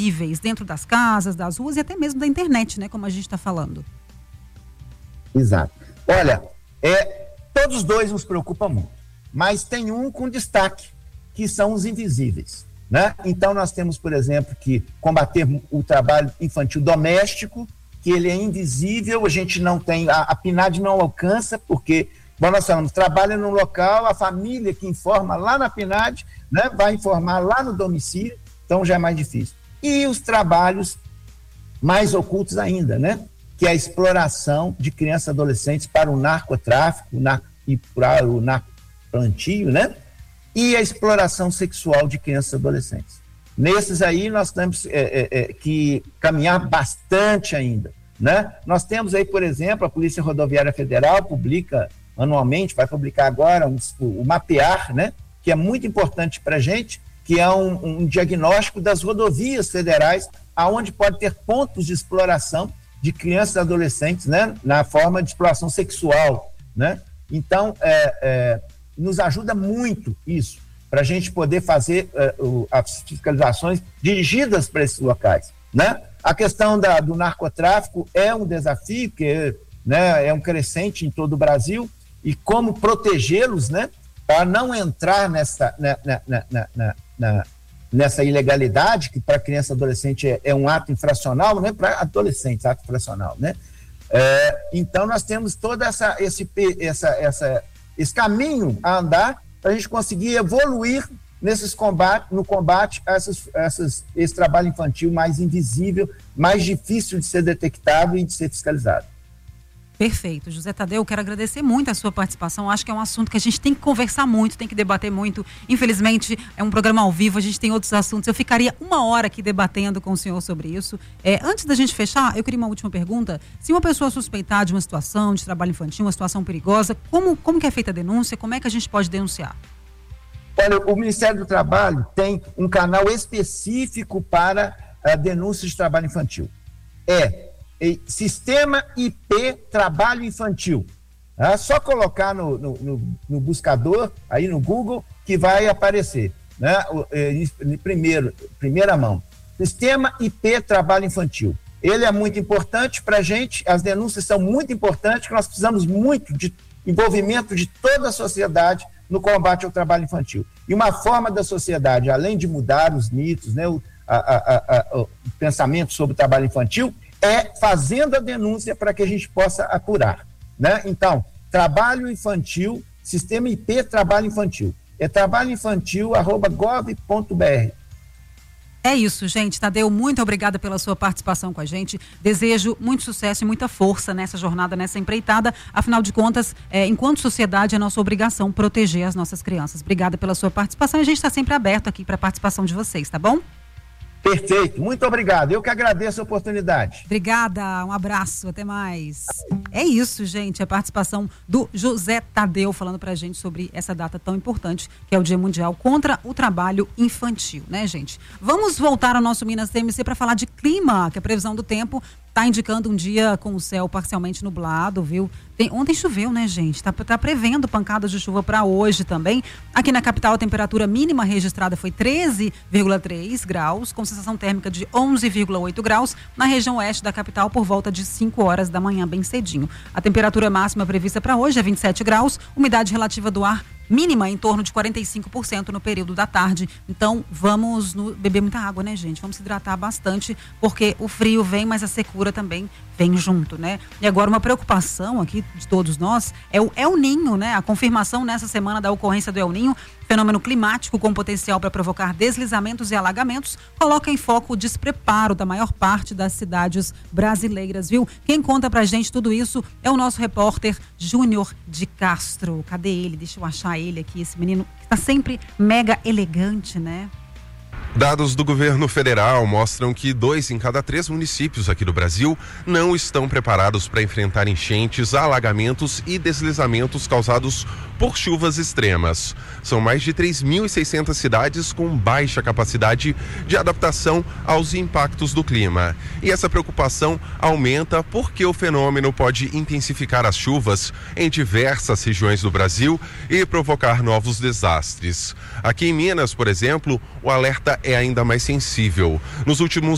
invisíveis dentro das casas, das ruas e até mesmo da internet, né? Como a gente está falando. Exato. Olha, todos os dois nos preocupam muito, mas tem um com destaque, que são os invisíveis, né? Então nós temos, por exemplo, que combater o trabalho infantil doméstico, que ele é invisível, a gente não tem, a PNAD não alcança, porque, bom, nós falamos, trabalha no local, a família que informa lá na PNAD, né, vai informar lá no domicílio, então já é mais difícil. E os trabalhos mais ocultos ainda, né? Que é a exploração de crianças e adolescentes para o narcotráfico e para o narcoplantio, né? E a exploração sexual de crianças e adolescentes. Nesses aí nós temos que caminhar bastante ainda, né? Nós temos aí, por exemplo, a Polícia Rodoviária Federal publica anualmente, vai publicar agora o Mapear, né? Que é muito importante para a gente, que é um diagnóstico das rodovias federais, aonde pode ter pontos de exploração de crianças e adolescentes, né, na forma de exploração sexual, né? Então, nos ajuda muito isso, para a gente poder fazer as fiscalizações dirigidas para esses locais, né? A questão do narcotráfico é um desafio, que né, é um crescente em todo o Brasil, e como protegê-los, né, para não entrar nessa ilegalidade, que para criança e adolescente é um ato infracional, né? Para adolescentes, ato infracional, né? Então nós temos todo esse caminho a andar para a gente conseguir evoluir no combate a esse trabalho infantil mais invisível, mais difícil de ser detectado e de ser fiscalizado. Perfeito. José Tadeu, quero agradecer muito a sua participação. Acho que é um assunto que a gente tem que conversar muito, tem que debater muito. Infelizmente, é um programa ao vivo, a gente tem outros assuntos. Eu ficaria 1 hora aqui debatendo com o senhor sobre isso. Antes da gente fechar, eu queria uma última pergunta. Se uma pessoa suspeitar de uma situação de trabalho infantil, uma situação perigosa, como que é feita a denúncia? Como é que a gente pode denunciar? Olha, o Ministério do Trabalho tem um canal específico para a denúncia de trabalho infantil. Sistema IP Trabalho Infantil. É só colocar no buscador, aí no Google, que vai aparecer, né? Primeira mão. Sistema IP Trabalho Infantil. Ele é muito importante para a gente, as denúncias são muito importantes, que nós precisamos muito de envolvimento de toda a sociedade no combate ao trabalho infantil. E uma forma da sociedade, além de mudar os mitos, né, o pensamento sobre o trabalho infantil, fazendo a denúncia para que a gente possa apurar, né? Então, trabalho infantil, sistema IP Trabalho Infantil. trabalhoinfantil@gov.br. É isso, gente. Tadeu, muito obrigada pela sua participação com a gente. Desejo muito sucesso e muita força nessa jornada, nessa empreitada. Afinal de contas, enquanto sociedade, é nossa obrigação proteger as nossas crianças. Obrigada pela sua participação. A gente está sempre aberto aqui para a participação de vocês, tá bom? Perfeito, muito obrigado. Eu que agradeço a oportunidade. Obrigada, um abraço, até mais. É isso, gente, a participação do José Tadeu falando pra gente sobre essa data tão importante, que é o Dia Mundial contra o Trabalho Infantil, né, gente? Vamos voltar ao nosso Minas TMC para falar de clima, que a previsão do tempo está indicando um dia com o céu parcialmente nublado, viu? Ontem choveu, né, gente? Tá prevendo pancadas de chuva para hoje também. Aqui na capital, a temperatura mínima registrada foi 13,3 graus, com sensação térmica de 11,8 graus. Na região oeste da capital, por volta de 5 horas da manhã, bem cedinho. A temperatura máxima prevista para hoje é 27 graus, umidade relativa do ar mínima em torno de 45% no período da tarde. Então, vamos beber muita água, né, gente? Vamos se hidratar bastante, porque o frio vem, mas a secura também vem junto, né? E agora, uma preocupação aqui de todos nós é o El Ninho, né? A confirmação nessa semana da ocorrência do El Ninho, fenômeno climático com potencial para provocar deslizamentos e alagamentos, coloca em foco o despreparo da maior parte das cidades brasileiras, viu? Quem conta pra gente tudo isso é o nosso repórter Júnior de Castro. Cadê ele? Deixa eu achar ele aqui, esse menino que tá sempre mega elegante, né? Dados do governo federal mostram que 2 em cada 3 municípios aqui do Brasil não estão preparados para enfrentar enchentes, alagamentos e deslizamentos causados por chuvas extremas. São mais de 3.600 cidades com baixa capacidade de adaptação aos impactos do clima. E essa preocupação aumenta porque o fenômeno pode intensificar as chuvas em diversas regiões do Brasil e provocar novos desastres. Aqui em Minas, por exemplo, o alerta é ainda mais sensível. Nos últimos